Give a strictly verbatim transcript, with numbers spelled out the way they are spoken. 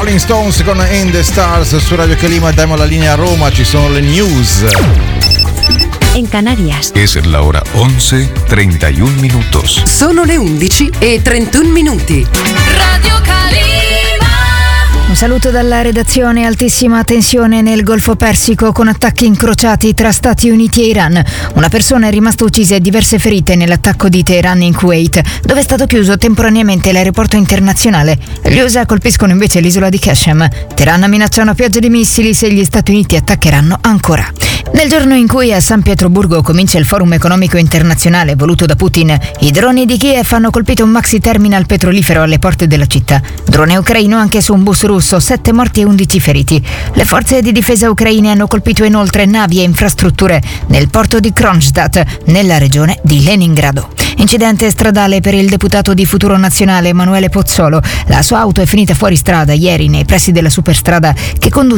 Rolling Stones con In the Stars su Radio Calima. Diamo la linea a Roma, ci sono le news. En Canarias es la hora once treinta y un minutos. Sono le undici e trentuno minuti. Radio Calima. Un saluto dalla redazione. Altissima tensione nel Golfo Persico con attacchi incrociati tra Stati Uniti e Iran. Una persona è rimasta uccisa e diverse ferite nell'attacco di Teheran in Kuwait, dove è stato chiuso temporaneamente l'aeroporto internazionale. Gli U S A colpiscono invece l'isola di Qashem. Teheran minaccia una pioggia di missili se gli Stati Uniti attaccheranno ancora. Nel giorno in cui a San Pietroburgo comincia il forum economico internazionale voluto da Putin, i droni di Kiev hanno colpito un maxi terminal petrolifero alle porte della città. Drone ucraino anche su un bus russo, sette morti e undici feriti. Le forze di difesa ucraine hanno colpito inoltre navi e infrastrutture nel porto di Kronstadt, nella regione di Leningrado. Incidente stradale per il deputato di Futuro Nazionale Emanuele Pozzolo. La sua auto è finita fuori strada ieri nei pressi della superstrada che conduce